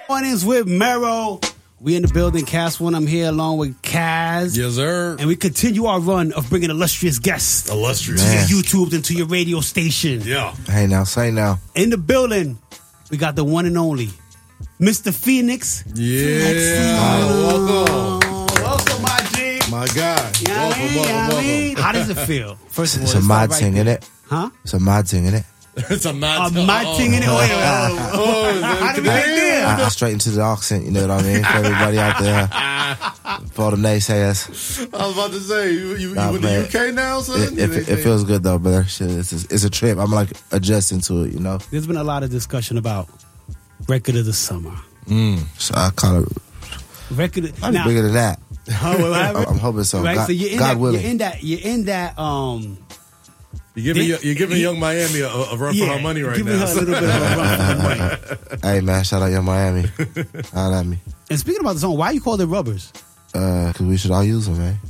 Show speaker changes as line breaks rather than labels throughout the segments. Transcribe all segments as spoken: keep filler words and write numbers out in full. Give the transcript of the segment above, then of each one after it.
Mornings with Mero. We in the building, Cast One. I'm here along with Kaz.
Yes, sir.
And we continue our run of bringing illustrious guests.
Illustrious.
To your YouTube and to your radio station.
Yeah.
Hey, now, say now.
In the building, we got the one and only Mister Phoenix.
Yeah.
Oh, welcome. Welcome, my G.
My guy.
You know
welcome,
what I mean?
welcome,
You know what I
welcome.
mean? How does it feel? First of all,
It's a
let's
mod
start
thing,
right
innit?
there. Huh?
It's a mod thing, innit?
It's a mad
A mod thing in it. Wait, wait, wait.
Oh,
How did we get there?
I, I straight into the accent, you know what I mean? For everybody out there. For all the naysayers.
I was about to say, you, you,
Nah,
you in the
man.
U K now, son?
It, it, it feels good, though, brother. Shit, it's, a, it's a trip. I'm like adjusting to it, you know?
There's been a lot of discussion about record of the summer.
Mm. So I call it.
Record of,
I'm
now,
bigger than that.
oh, what happened?
I'm hoping so.
Right,
God,
so you're in
God
that,
willing.
You're in that. You're in that. Um,
You're giving,
Did-
you're giving
he-
Young Miami a, a run
yeah,
for her money right
giving
now.
her a little bit of a run for her money.
Hey, man, shout out Young Miami. Holla at me.
And speaking about the song, why you call it Rubbers?
Uh, Because we should all use them, man.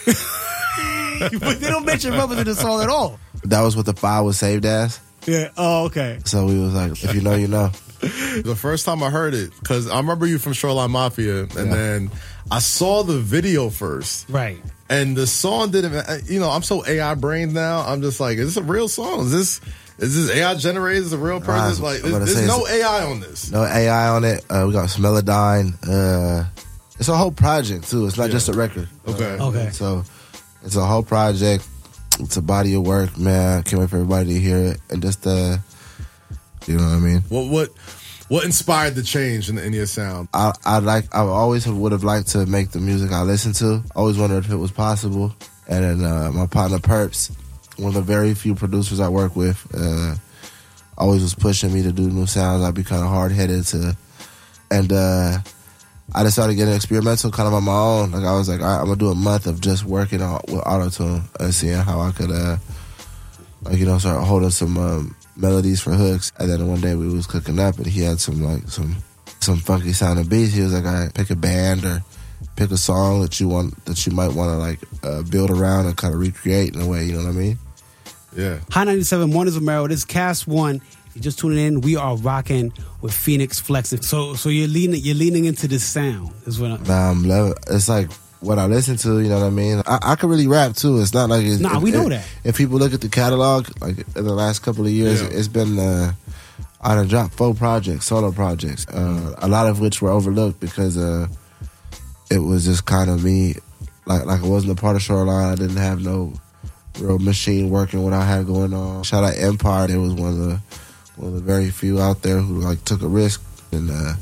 But they don't mention Rubbers in the song at all.
That was what the file was saved as.
Yeah. Oh, okay.
So we was like, if you know, you know.
The first time I heard it, because I remember you from Shoreline Mafia, and
Yeah.
then I saw the video first.
Right.
And the song didn't, you know, I'm so A I brained now. I'm just like, is this a real song? Is this is this A I generated? Is this a real person?
Nah,
It's like,
I'm gonna
there's
say
no
it's-
A I on this.
No A I on it. Uh, we got Smelodyne. Uh, it's a whole project, too. It's not
Yeah.
just a record.
Okay.
Okay.
So it's a whole project. It's a body of work, man. Can't wait for everybody to hear it. And just, uh, you know what I mean?
What what what inspired the change in, in your sound?
I I like I always would have liked to make the music I listen to. Always wondered if it was possible. And then uh, my partner Perps, one of the very few producers I work with, uh, always was pushing me to do new sounds. I'd be kind of hard headed to, and uh, I just started getting experimental, kind of on my own. Like I was like, all right, I'm gonna do a month of just working on with auto tune and seeing how I could, uh, like you know, start holding some um, melodies for hooks. And then one day we was cooking up, and he had some like some some funky sounding beats. He was like, all right, pick a band or pick a song that you want that you might want to like uh, build around and kind of recreate in a way. You know what I mean?
Yeah.
High ninety-seven Mornings with Mero. This is Cast One. If you're just tuning in, we are rocking with Phoenix Flexing. So, so you're leaning, you're leaning into this sound. Is what I'm.
Nah, I'm loving. It's like what I listen to. You know what I mean? I, I can really rap too. It's not like it's,
Nah,
if,
we know
if,
that.
If people look at the catalog, like in the last couple of years,
Yeah.
it's been. Uh, I done dropped four projects, solo projects, uh, a lot of which were overlooked because uh, it was just kind of me, like like I wasn't a part of Shoreline. I didn't have no real machine working what I had going on. Shout out Empire. It was one of the one of the very few out there who like took a risk and uh,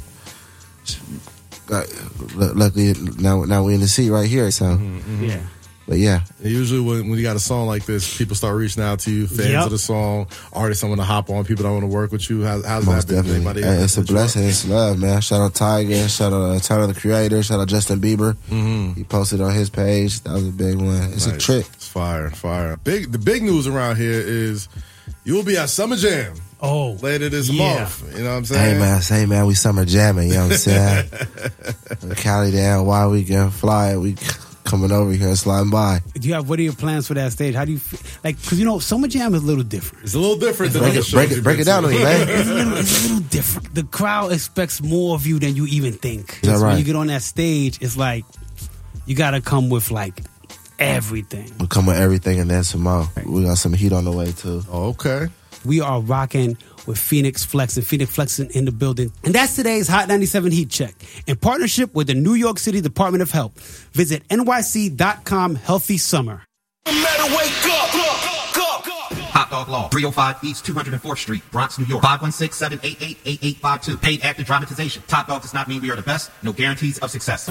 got, luckily now now we in the seat right here. So,
Mm-hmm.
Yeah.
but yeah,
And usually when, when you got a song like this, people start reaching out to you, fans
Yep.
of the song, artists that want to hop on, people that want to work with you. How, how's
most
that been?
definitely.
Anybody
Hey, it's a
hit you up?
blessing. It's love, man. Shout out Tiger. Shout out uh, Tyler the Creator. Shout out Justin Bieber.
Mm-hmm.
He posted on his page. That was a big one. It's a
Nice.
trip.
It's fire, fire. Big. The big news around here is you will be at Summer Jam
Oh.
later this
Yeah.
month. You know what I'm saying?
Hey man, say man, we summer jamming. You know what I'm saying? Cali down, why we can fly? We coming over here and sliding by.
Do you have what are your plans for that stage? How do you feel? Like? Because you know, Summer Jam is a little different.
It's a little different than
Break
other
it,
shows
break
you've
it, break
been
it down
to.
to me, man.
It's a little, it's a little different. The crowd expects more of you than you even think.
that
So
right?
When you get on that stage, it's like you got to come with like everything.
We come with everything and then some more. We got some heat on the way too.
Oh, okay.
We are rocking with Phoenix Flexing, Phoenix Flexing in the building. And that's today's Hot ninety-seven Heat Check. In partnership with the New York City Department of Health. Visit N Y C dot com Healthy Summer.
Hot Dog Law, three oh five East two hundred fourth Street, Bronx, New York. five one six, seven eight eight, eight eight five two. Paid active dramatization. Top Dog does not mean we are the best. No guarantees of success.